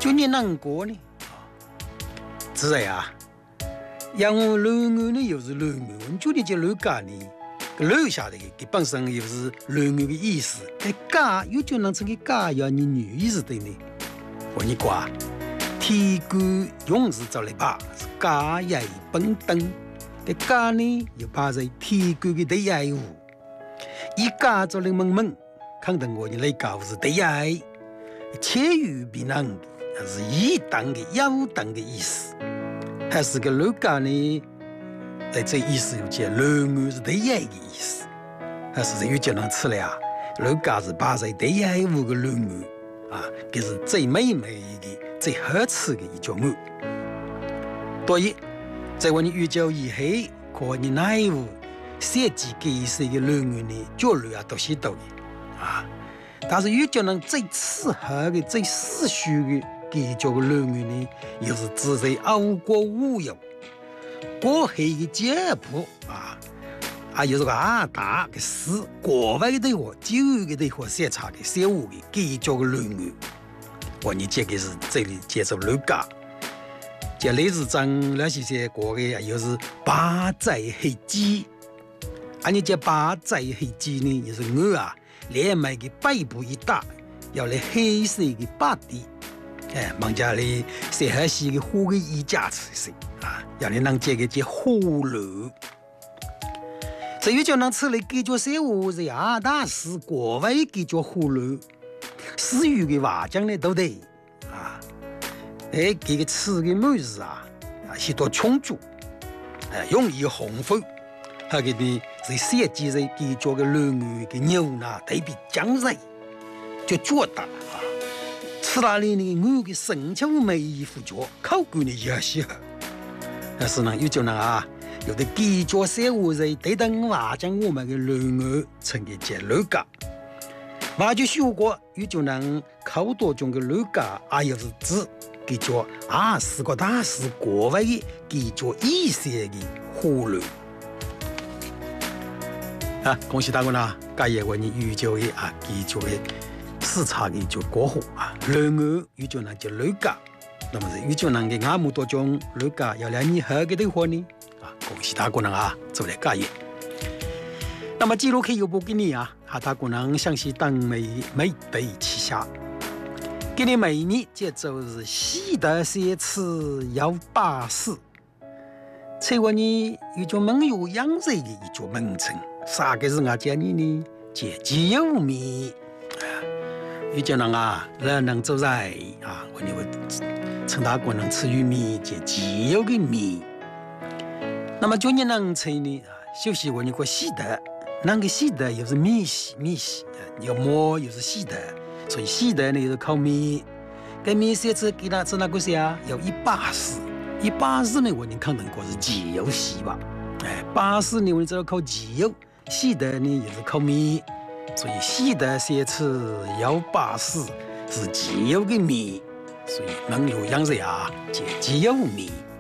就你能过呢？自然啊，因为楼案呢又是楼案，你就你这楼价呢，个楼下的它本身又是楼案的意思，哎价又就能这个价要你女意思的呢？我你挂，天官用字做来把是价也本等，这价呢又把在天官的第一户，一价做来问，肯定我你来价是第一，且于比能是一等的优等的意思，还是个楼价呢？这意思有讲楼案是第一的意思，还是有讲能出来啊？楼价是把在第一户的楼案啊，这是最美的、最好吃的一种案。所以，在我们预教以后，可你哪一户设计给谁的楼案呢？角落啊都是多的啊。但是有讲能最适合的、最适需的给叫个楼案呢，又是只在欧国无有。过黑的街铺又是个大的市，国外的话，就个的话，现场的小屋的，给叫个楼案。你这个是这里接受楼价，这类似讲那些国的又是八寨黑鸡，你这八寨黑鸡呢，也是我连买个背部一打，要来黑色的八底，忙家里适合些的火的衣架子要你能这个叫火炉。至于叫能吃来给叫小屋是大是国外给叫火炉。私语的话讲呢都对这个吃的妹子许多充足容易丰富，还有呢是设计在给做个楼案的牛呢特别讲热就做大吃那里呢我的生巧美衣服着口感呢也适合，但是呢有叫呢有的给做小屋在对等话讲我们的楼案成个叫楼价。我就说过，有就能口多种的楼价，又是指给叫是个大是国外的给叫一些的火炉恭喜大家呢！这也为你预教的给叫的市场的叫过户楼案有就能叫楼价，那么是有就能给那么多种楼价要让你合个的话呢恭喜大家呢做来这也。那么记录可以有不给你他可能像是当美对旗下，给你每年这就是喜得些次要巴士，这我呢有种没有养殖的一种名称，啥个是我讲你呢？叫鸡肉米有种人人能做菜我呢会称他可能吃玉米叫鸡肉的米。那么就你能吃呢？休息我呢个喜得。那个喜得又是米稀，你个馍又是喜得，所以喜得呢就是靠米。跟米写字给他吃那个些要180呢，我们肯定过是鸡肉稀吧，80呢我们只要靠鸡肉，喜得呢也是靠米，所以喜得写字180是鸡肉的米，所以能有养殖叫鸡肉米。